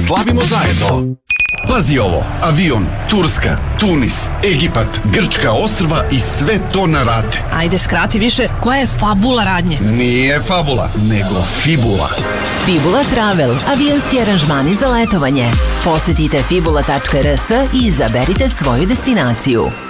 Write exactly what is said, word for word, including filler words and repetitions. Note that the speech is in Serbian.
slavimo zajedno. Pazi ovo, avion, Turska, Tunis, Egipat, Grčka ostrva i sve to na rate. Ajde, skrati više, koja je fabula radnje? Nije fabula, nego fibula. Fibula Travel, avionski aranžmani za letovanje. Posetite fibula tačka r s i izaberite svoju destinaciju.